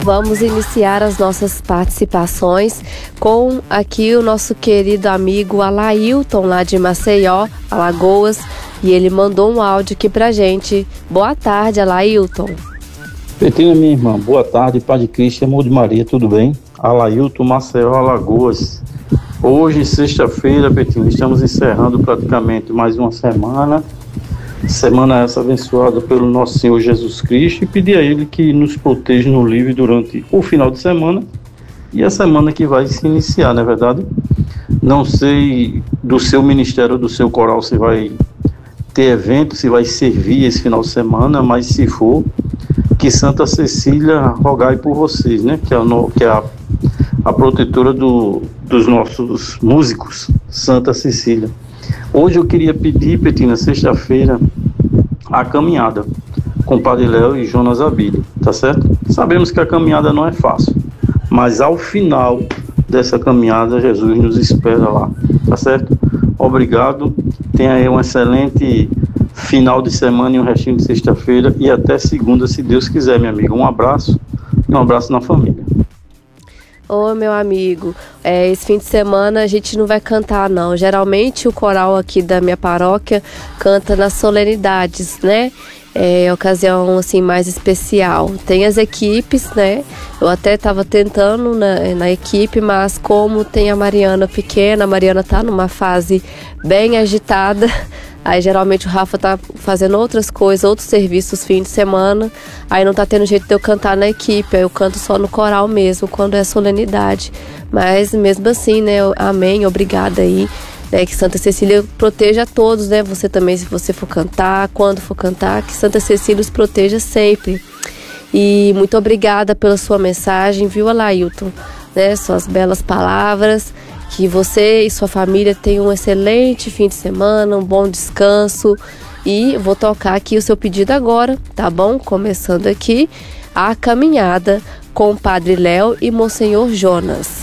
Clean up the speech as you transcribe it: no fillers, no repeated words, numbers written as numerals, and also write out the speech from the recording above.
Vamos iniciar as nossas participações com aqui o nosso querido amigo Alailton, lá de Maceió, Alagoas, e ele mandou um áudio aqui pra gente. Boa tarde, Alailton. Petina, minha irmã, boa tarde, Pai de Cristo, amor de Maria, tudo bem? Alailton, Maceió, Alagoas. Hoje, sexta-feira, Petina, estamos encerrando praticamente mais uma semana essa abençoada pelo nosso Senhor Jesus Cristo, e pedir a Ele que nos proteja no livre durante o final de semana e a semana que vai se iniciar, não é verdade? Não sei do seu ministério, do seu coral, se vai ter evento, se vai servir esse final de semana, mas se for, que Santa Cecília rogai por vocês, né? Que é a protetora dos nossos músicos, Santa Cecília. Hoje eu queria pedir, Petina, sexta-feira, a caminhada com Padre Léo e Jonas Abílio, tá certo? Sabemos que a caminhada não é fácil, mas ao final dessa caminhada, Jesus nos espera lá, tá certo? Obrigado, tenha aí um excelente final de semana e um restinho de sexta-feira e até segunda, se Deus quiser, meu amigo. Um abraço e um abraço na família. Ô, meu amigo, esse fim de semana a gente não vai cantar, não. Geralmente o coral aqui da minha paróquia canta nas solenidades, né? Ocasião assim mais especial. Tem as equipes, né? Eu até estava tentando na equipe, mas como tem a Mariana pequena, a Mariana tá numa fase bem agitada. Aí geralmente o Rafa tá fazendo outras coisas, outros serviços fim de semana. Aí não tá tendo jeito de eu cantar na equipe. Aí eu canto só no coral mesmo, quando é solenidade. Mas mesmo assim, né? Amém, obrigada aí. Que Santa Cecília proteja a todos, né? Você também, se você for cantar, quando for cantar, que Santa Cecília os proteja sempre. E muito obrigada pela sua mensagem, viu, Alailton? Né? Suas belas palavras. Que você e sua família tenham um excelente fim de semana, um bom descanso. E vou tocar aqui o seu pedido agora, tá bom? Começando aqui a caminhada com o Padre Léo e Monsenhor Jonas.